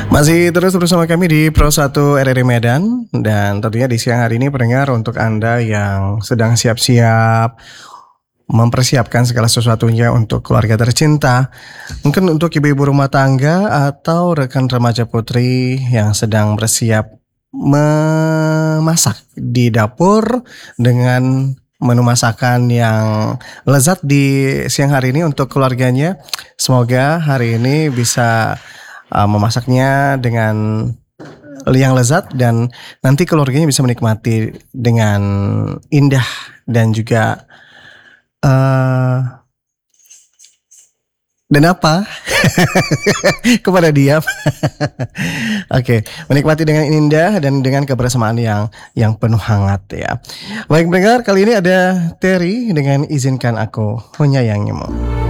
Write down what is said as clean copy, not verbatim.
Masih terus bersama kami di Pro 1 RRI Medan dan tentunya di siang hari ini pendengar untuk Anda yang sedang siap-siap mempersiapkan segala sesuatunya untuk keluarga tercinta, mungkin untuk ibu-ibu rumah tangga atau rekan remaja putri yang sedang bersiap memasak di dapur dengan menu masakan yang lezat di siang hari ini untuk keluarganya. Semoga hari ini bisa memasaknya dengan yang lezat dan nanti keluarganya bisa menikmati dengan indah dan juga dan apa? Kepada diam. Oke, menikmati dengan indah dan dengan kebersamaan yang penuh hangat ya. Baik pendengar, kali ini ada Terry dengan Izinkan Aku Menyayangimu.